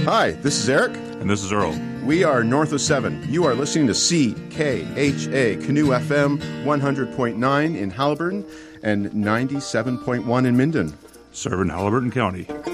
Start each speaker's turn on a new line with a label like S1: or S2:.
S1: Hi, this is Eric.
S2: And this is Earl.
S1: We are North of 7. You are listening to CKHA Canoe FM 100.9 in Haliburton and 97.1 in Minden.
S2: Serving Haliburton County.